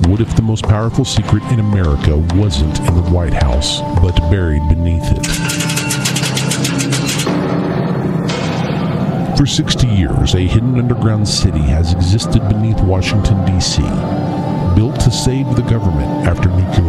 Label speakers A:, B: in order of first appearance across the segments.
A: What if the most powerful secret in America wasn't in the White House, but buried beneath it? For 60 years, a hidden underground city has existed beneath Washington, D.C., built to save the government after nuclear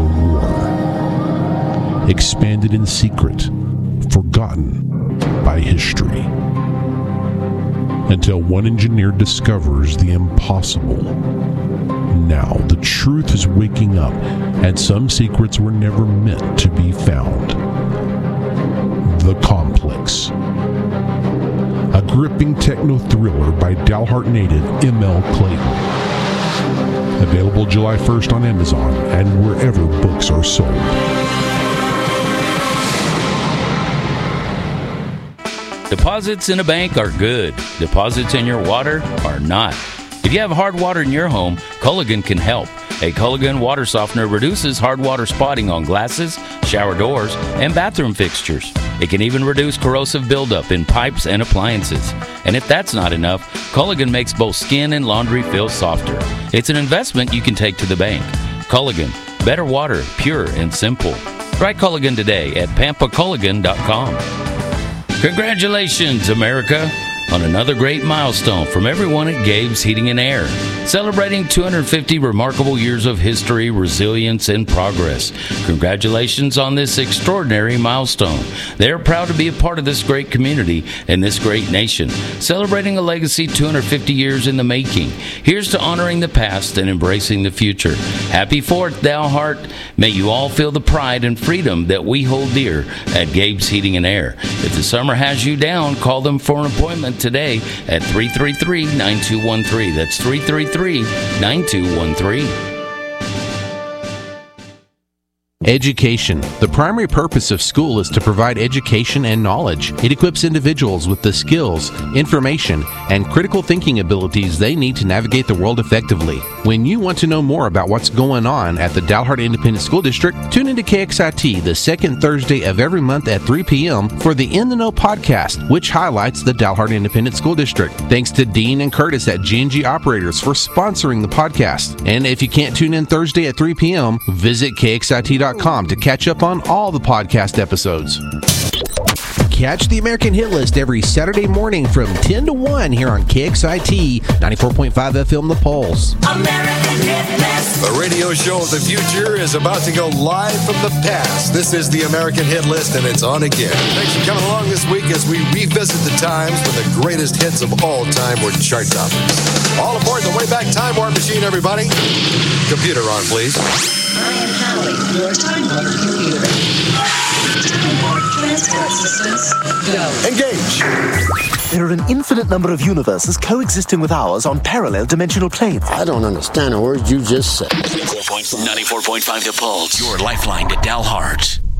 A: war. Expanded in secret, forgotten by history. Until one engineer discovers the impossible. Now, the truth is waking up, and some secrets were never meant to be found. The Complex. A gripping techno-thriller by Dalhart native M.L. Clayton. Available July 1st on Amazon and wherever books are sold.
B: Deposits in a bank are good. Deposits in your water are not. If you have hard water in your home, Culligan can help. A Culligan water softener reduces hard water spotting on glasses, shower doors, and bathroom fixtures. It can even reduce corrosive buildup in pipes and appliances. And if that's not enough, Culligan makes both skin and laundry feel softer. It's an investment you can take to the bank. Culligan, better water, pure and simple. Try Culligan today at pampaculligan.com. Congratulations, America, on another great milestone from everyone at Gabe's Heating and Air, celebrating 250 remarkable years of history, resilience, and progress. Congratulations on this extraordinary milestone. They're proud to be a part of this great community and this great nation, celebrating a legacy 250 years in the making. Here's to honoring the past and embracing the future. Happy 4th, Dalhart. May you all feel the pride and freedom that we hold dear at Gabe's Heating and Air. If the summer has you down, call them for an appointment today at 333-9213. That's 333-9213.
C: Education. The primary purpose of school is to provide education and knowledge. It equips individuals with the skills, information, and critical thinking abilities they need to navigate the world effectively. When you want to know more about what's going on at the Dalhart Independent School District, tune into KXIT the second Thursday of every month at 3 p.m. for the In the Know podcast, which highlights the Dalhart Independent School District. Thanks to Dean and Curtis at G&G Operators for sponsoring the podcast. And if you can't tune in Thursday at 3 p.m., visit KXIT.com to catch up on all the podcast episodes. Catch the American Hit List every Saturday morning from 10 to 1 here on KXIT 94.5 FM The Pulse.
D: American Hit List.
E: The radio show of the future is about to go live from the past. This is the American Hit List, and it's on again. Thanks for coming along this week as we revisit the times when the greatest hits of all time were chart toppers. All aboard the Wayback Time Warp Machine, everybody. Computer on, please.
D: I am Hallie, your Time Warp computer. Time Warp transport systems, go.
E: Engage.
F: There are an infinite number of universes coexisting with ours on parallel dimensional planes.
G: I don't understand a word you just said.
H: 94.5 The Pulse, your lifeline to Dalhart.